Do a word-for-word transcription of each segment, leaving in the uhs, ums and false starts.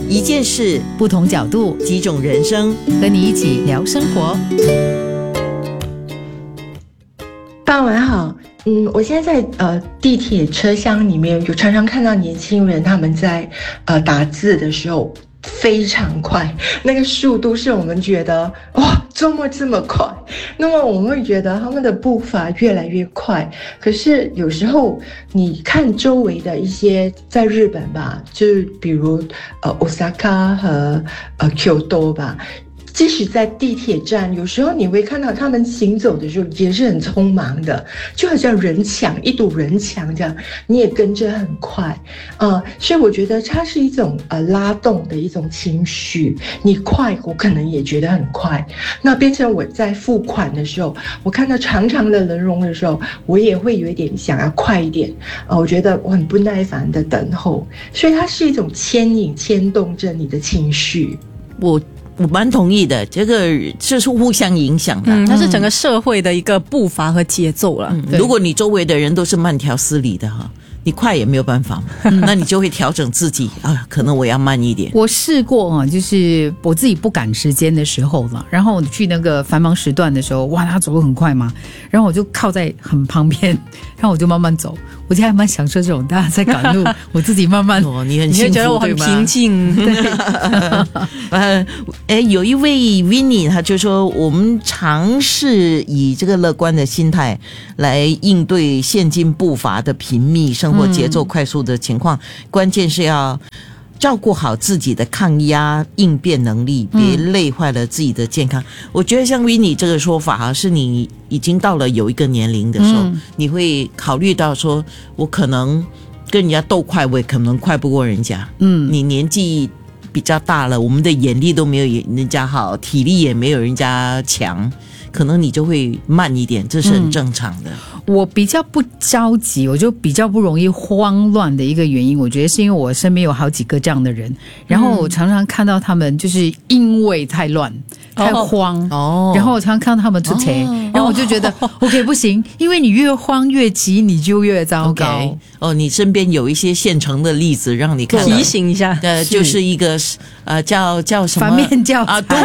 一件事， 不同角度， 几种人生， 和你一起聊生活。 傍晚好，嗯，我现在在呃地铁车厢里面，就常常看到年轻人他们在呃打字的时候非常快，那个速度是我们觉得哇，怎么这么快？那么我们会觉得他们的步伐越来越快。可是有时候你看周围的一些，在日本吧，就是比如呃 Osaka 和呃 Kyoto 吧。即使在地铁站，有时候你会看到他们行走的时候也是很匆忙的，就好像人墙一堵人墙这样，你也跟着很快，呃，所以我觉得它是一种呃拉动的一种情绪。你快，我可能也觉得很快。那变成我在付款的时候，我看到长长的人龙的时候，我也会有一点想要快一点，呃，我觉得我很不耐烦的等候，所以它是一种牵引、牵动着你的情绪。 我。我蛮同意的，这个这是互相影响的， 嗯，它是整个社会的一个步伐和节奏了。 嗯，如果你周围的人都是慢条斯理的哈，你快也没有办法嘛，嗯，那你就会调整自己啊，可能我要慢一点。 我试过啊，就是我自己不赶时间的时候了，然后我去那个繁忙时段的时候，哇，他走路很快嘛，然后我就靠在很旁边，然后我就慢慢走。我就还蛮享受这种大家在赶路，我自己慢慢， 哦，你很幸福， 你会觉得我很平静。 对， 呃，哎，有一位 Winnie， 他就说，我们尝试以这个乐观的心态来应对现今步伐的频密、生活节奏快速的情况，嗯，关键是要照顾好自己的抗压应变能力，别累坏了自己的健康。嗯，我觉得像 Winnie 这个说法啊，是你已经到了有一个年龄的时候，嗯，你会考虑到说，我可能跟人家斗快，我也可能快不过人家。嗯，你年纪比较大了，我们的眼力都没有人家好，体力也没有人家强，可能你就会慢一点，这是很正常的。嗯， 我比较不着急，我就比较不容易慌乱的一个原因，我觉得是因为我身边有好几个这样的人，然后我常常看到他们就是因为太乱、嗯、太慌，哦，然后我常常看到他们出错，哦，然后我就觉得，哦，OK 不行，因为你越慌越急，你就越糟糕。Okay, 哦，你身边有一些现成的例子让你看提醒一下， 呃，是就是一个呃叫叫什么反面教材啊？对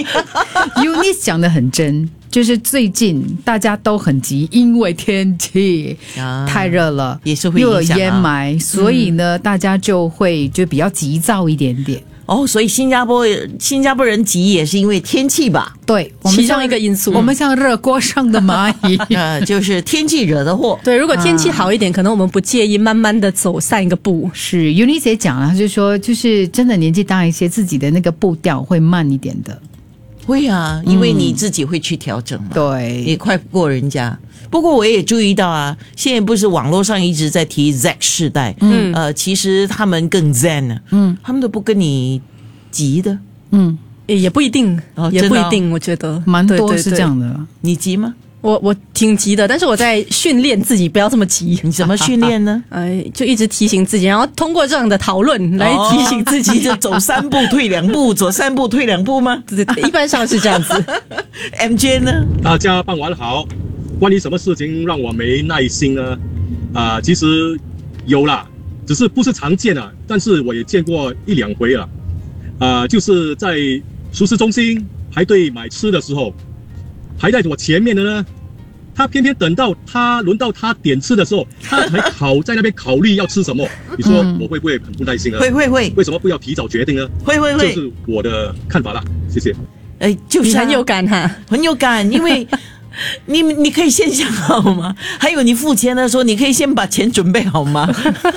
，Eunice 讲得很真。就是最近大家都很急，因为天气太热了，啊，也是会影响，啊，又有烟霾，所以呢，嗯，大家就会就比较急躁一点点。 哦，所以新加坡新加坡人急也是因为天气吧？ 对，我们其中一个因素， 我们像热锅上的蚂蚁， 呃，就是天气惹的祸。 对，如果天气好一点，啊，可能我们不介意慢慢的走散一个步。 是 Eunice 也讲了，他就说，就是真的年纪大一些，自己的那个步调会慢一点的。 会啊，因为你自己会去调整嘛， 嗯，对， 也快不过人家。不过我也注意到啊，现在不是网络上一直在提 Z 世代，嗯，呃，其实他们更 Zen 呢，嗯，他们都不跟你急的， 嗯，也不一定，哦，也不一定，我觉得蛮多是这样的。 你急吗？ 我我挺急的，但是我在训练自己不要这么急。 你怎么训练呢？ 呃，就一直提醒自己，然后通过这样的讨论来提醒自己， 就走三步退两步，走三步退两步吗？ 对对，一般上是这样子。 M J 呢？ 大家傍晚好。关于什么事情让我没耐心呢？啊、呃，其实有啦，只是不是常见啊，但是我也见过一两回了。啊、呃，就是在熟食中心排队买吃的时候，排在我前面的呢，他偏偏等到他轮到他点吃的时候，他还考在那边考虑要吃什么。你说我会不会很不耐心呢？ 会会会。 为什么不要提早决定呢？ 会会会。 这是我的看法啦，谢谢。 哎，就是、啊、 很有感哈， 很有感，因为你你可以先想好吗？还有你付钱的时候，你可以先把钱准备好吗？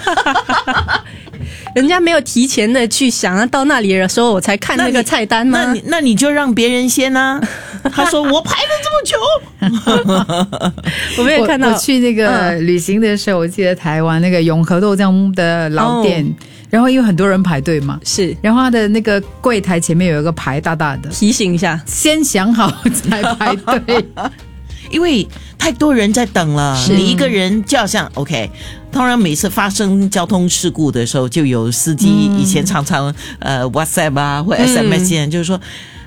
人家没有提前的去想，到那里的时候我才看那个菜单吗？ 那你 那, 那你就让别人先啊。他说我排了这么久。 我没有看到。 我, 我去那个旅行的时候，我记得台湾那个永和豆浆的老店。哦，然后因为很多人排队嘛， 是， 然后他的那个柜台前面有一个牌大大的， 提醒一下， 先想好才排队。 因为太多人在等了，你一个人就好像 OK。当然每次发生交通事故的时候，就有司机以前常常呃 WhatsApp 啊或 S M S 啊，嗯，就是说，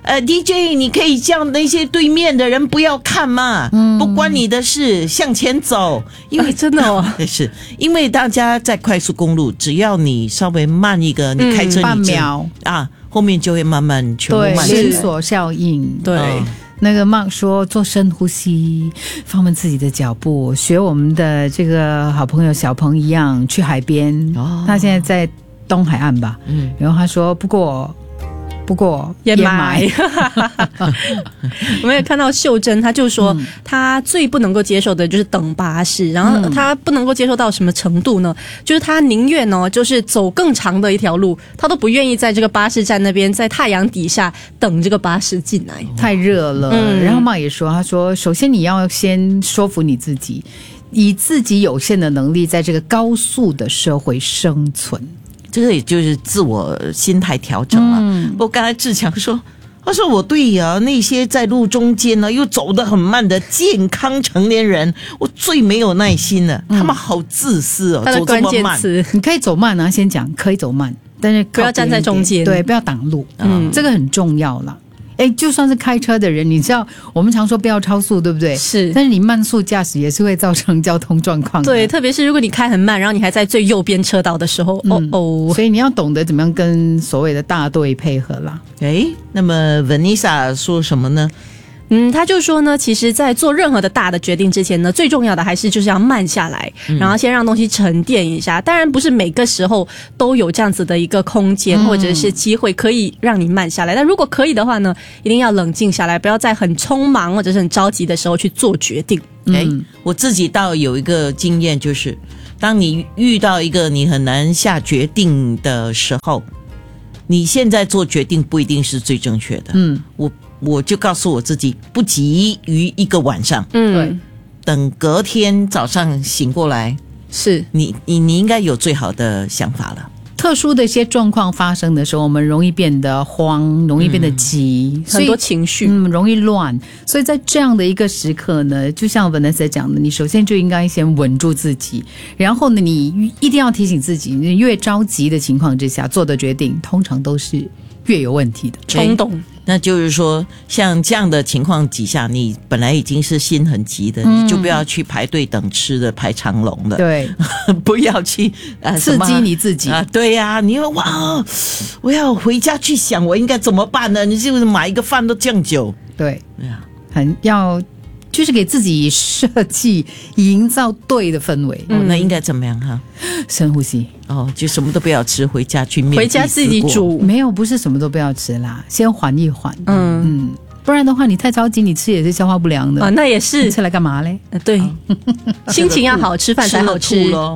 呃 D J 你可以叫那些对面的人不要看嘛，嗯，不关你的事，向前走。因为、 哎、真的哦， 是因为大家在快速公路，只要你稍微慢一个，你开车你半秒啊，后面就会慢慢全部慢下来， 连锁效应， 对。 嗯那个 Mark 说做深呼吸，放慢自己的脚步，学我们的这个好朋友小鹏一样去海边。哦，他现在在东海岸吧？嗯，然后他说不过。不过也买，我们也看到秀珍，她就说她最不能够接受的就是等巴士，然后她不能够接受到什么程度呢？就是她宁愿哦，就是走更长的一条路，她都不愿意在这个巴士站那边在太阳底下等这个巴士进来， 太热了。嗯、然后妈也说，她说首先你要先说服你自己，以自己有限的能力在这个高速的社会生存。 这个也就是自我心态调整了。嗯，不过刚才志强说，他说我对呀、啊，那些在路中间呢又走得很慢的健康成年人，我最没有耐心了。嗯、他们好自私哦， 他的关键词， 你可以走慢啊，先讲可以走慢，但是不要站在中间， 对，不要挡路。嗯，这个很重要啦。哎，就算是开车的人，你知道我们常说不要超速，对不对？ 是， 但是你慢速驾驶也是会造成交通状况的。 对，特别是如果你开很慢，然后你还在最右边车道的时候，嗯、哦哦， 所以你要懂得怎么样跟所谓的大队配合啦。 哎，那么 Vanessa 说什么呢？ 嗯，他就说呢，其实在做任何的大的决定之前呢，最重要的还是就是要慢下来，嗯、然后先让东西沉淀一下。当然不是每个时候都有这样子的一个空间、嗯、或者是机会可以让你慢下来，但如果可以的话呢，一定要冷静下来，不要在很匆忙或者是很着急的时候去做决定。 哎、嗯，我自己倒有一个经验，就是当你遇到一个你很难下决定的时候，你现在做决定不一定是最正确的。嗯，我我就告诉我自己，不急于一个晚上。嗯，对，等隔天早上醒过来， 是你你你应该有最好的想法了。 特殊的一些状况发生的时候，我们容易变得慌，容易变得急， 嗯、很多情绪， 嗯，容易乱。所以在这样的一个时刻呢，就像 Vanessa 讲的，你首先就应该先稳住自己，然后呢，你一定要提醒自己，你越着急的情况之下做的决定，通常都是越有问题的， 冲动。 那就是说，像这样的情况底下，你本来已经是心很急的，嗯、你就不要去排队等吃的，排长龙的。 对， 不要去、呃、 刺激你自己啊！对呀、啊，你要哇，我要回家去想我应该怎么办呢？你就是买一个饭都这样久。 对，很要就是给自己设计、营造对的氛围。 哦，那应该怎么样哈？ 深呼吸。 哦，就什么都不要吃，回家去面， 回家自己煮。 没有，不是什么都不要吃啦，先缓一缓。嗯嗯，不然的话，你太着急，你吃也是消化不良的。 啊，那也是。 你吃来干嘛嘞？ 呃，对，哦、心情要好，吃饭才好吃咯。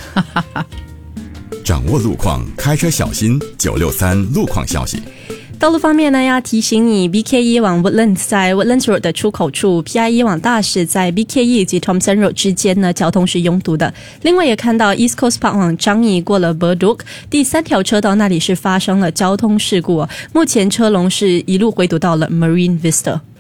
掌握路况，开车小心。九六三路况消息。 道路方面呢，要提醒你 B K E 往 Woodlands 在 Woodlands Road 的出口处 ，P I E 往大使在 B K E 以及 Thomson Road 之间呢，交通是拥堵的。另外也看到 East Coast Park 往樟宜过了 Burduk 第三条车道那里是发生了交通事故、哦，目前车龙是一路回堵到了 Marine Vista。